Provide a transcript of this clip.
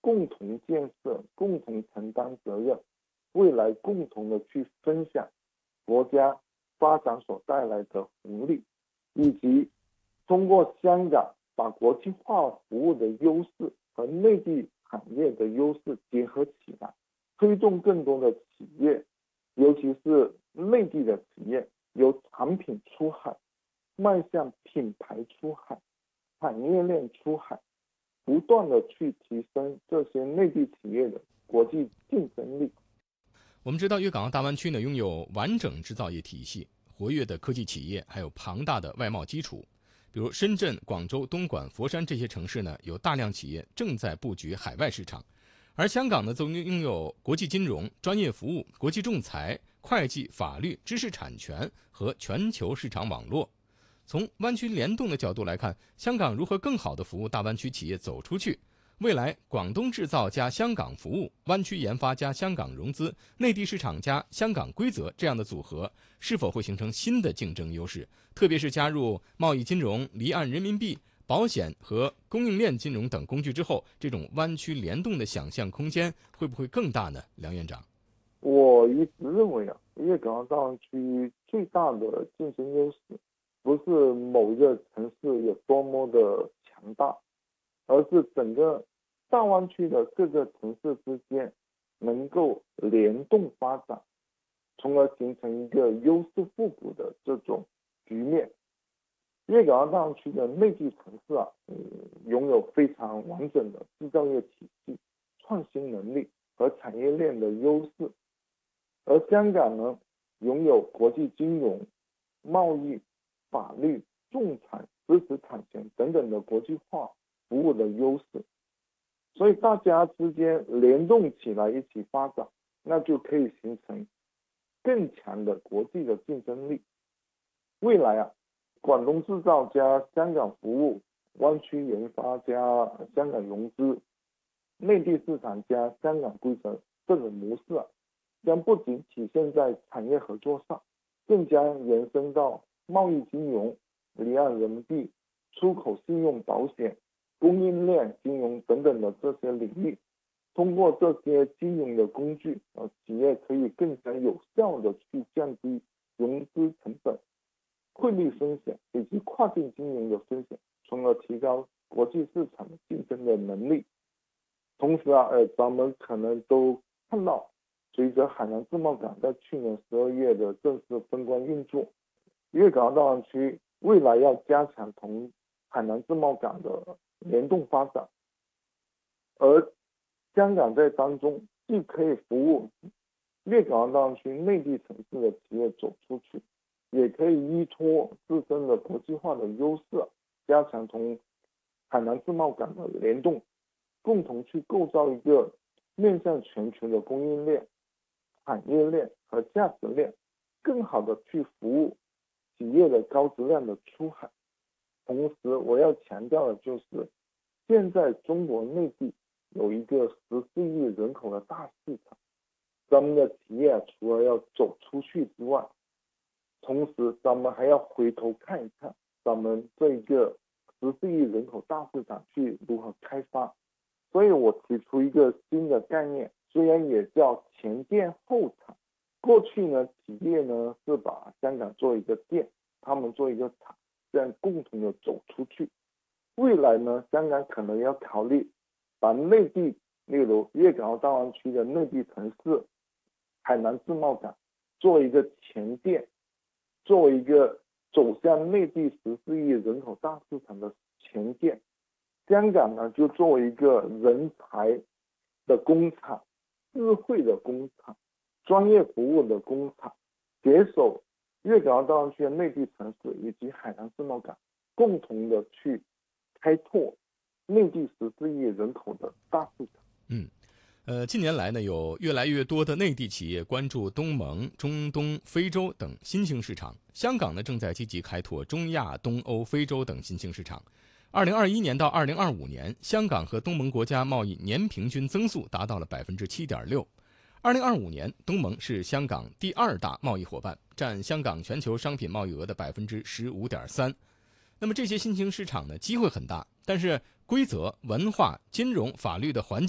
共同建设、共同承担责任，未来共同的去分享国家发展所带来的红利，以及通过香港把国际化服务的优势和内地产业的优势结合起来，推动更多的企业，尤其是内地的企业由产品出海迈向品牌出海、产业链出海，不断的去提升这些内地企业的国际竞争力。 我们知道粤港澳大湾区呢拥有完整制造业体系、活跃的科技企业，还有庞大的外贸基础。比如深圳、广州、东莞、佛山这些城市呢，有大量企业正在布局海外市场。而香港呢，则拥有国际金融、专业服务、国际仲裁、会计、法律、知识产权和全球市场网络。从湾区联动的角度来看，香港如何更好地服务大湾区企业走出去？未来广东制造加香港服务、湾区研发加香港融资、内地市场加香港规则这样的组合，是否会形成新的竞争优势？特别是加入贸易金融、离岸人民币、保险和供应链金融等工具之后，这种湾区联动的想象空间会不会更大呢？梁院长， 我一直认为粤港澳大湾区最大的竞争优势，不是某一个城市有多么的强大，而是整个大湾区的各个城市之间能够联动发展，从而形成一个优势互补的这种局面。粤港澳大湾区的内地城市拥有非常完整的制造业体系、创新能力和产业链的优势，而香港呢，拥有国际金融、贸易、法律、仲裁、知识产权等等的国际化服务的优势，所以大家之间联动起来一起发展，那就可以形成更强的国际的竞争力。未来广东制造加香港服务、湾区研发加香港融资、内地市场加香港规则这种模式将不仅体现在产业合作上，更将延伸到贸易金融、离岸人民币、出口信用保险、供应链金融等等的这些领域。通过这些金融的工具，企业可以更加有效的去降低融资成本、汇率风险以及跨境金融的风险，从而提高国际市场的竞争的能力。同时咱们可能都看到，随着海南自贸港在去年12月的正式封关运作，粤港澳大湾区未来要加强同海南自贸港的联动发展，而香港在当中既可以服务粤港澳大湾区内地城市的企业走出去，也可以依托自身的国际化的优势，加强同海南自贸港的联动，共同去构造一个面向全球的供应链、产业链和价值链，更好的去服务企业的高质量的出海。同时我要强调的就是，现在中国内地有一个14亿人口的大市场，咱们的企业除了要走出去之外，同时咱们还要回头看一看咱们这一个14亿人口大市场去如何开发。所以我提出一个新的概念，虽然也叫前店后厂。过去呢，企业呢是把香港做一个店，他们做一个厂，这样共同的走出去。未来呢，香港可能要考虑把内地，例如粤港澳大湾区的内地城市海南自贸港做一个前店，作为一个走向内地14亿人口大市场的前店。香港呢，就作为一个人才的工厂、智慧的工厂、专业服务的工厂，携手粤港澳大湾区的内地城市以及海南自贸港，共同的去开拓内地14亿人口的大市场。 近年来呢，有越来越多的内地企业关注东盟、中东、非洲等新兴市场。香港呢，正在积极开拓中亚、东欧、非洲等新兴市场。2021年到2025年，香港和东盟国家贸易年平均增速达到了 7.6%。2025年，东盟是香港第2大贸易伙伴，占香港全球商品贸易额的 15.3%。那么这些新兴市场呢，机会很大，但是规则、文化、金融、法律的环境